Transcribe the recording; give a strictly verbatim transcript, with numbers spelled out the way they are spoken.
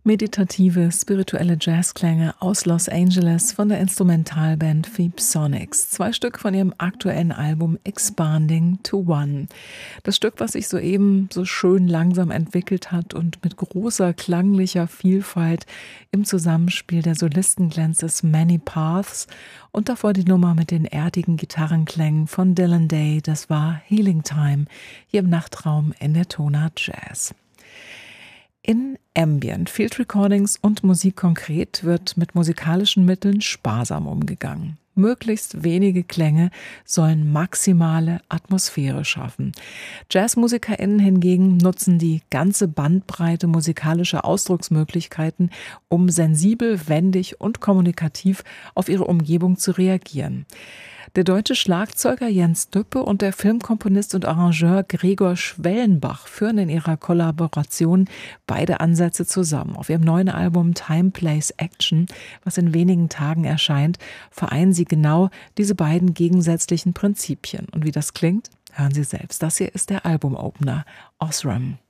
Meditative, spirituelle Jazzklänge aus Los Angeles von der Instrumentalband Phoebe Sonics. Zwei Stück von ihrem aktuellen Album Expanding to One. Das Stück, was sich soeben so schön langsam entwickelt hat und mit großer klanglicher Vielfalt im Zusammenspiel der Solisten glänzt, Many Paths, und davor die Nummer mit den erdigen Gitarrenklängen von Dylan Day. Das war Healing Time, hier im Nachtraum in der Tonart Jazz. In Ambient, Field Recordings und Musik konkret wird mit musikalischen Mitteln sparsam umgegangen. Möglichst wenige Klänge sollen maximale Atmosphäre schaffen. JazzmusikerInnen hingegen nutzen die ganze Bandbreite musikalischer Ausdrucksmöglichkeiten, um sensibel, wendig und kommunikativ auf ihre Umgebung zu reagieren. Der deutsche Schlagzeuger Jens Düppe und der Filmkomponist und Arrangeur Gregor Schwellenbach führen in ihrer Kollaboration beide Ansätze zusammen. Auf ihrem neuen Album Time, Place, Action, was in wenigen Tagen erscheint, vereinen sie genau diese beiden gegensätzlichen Prinzipien. Und wie das klingt, hören Sie selbst. Das hier ist der Album-Opener Osram.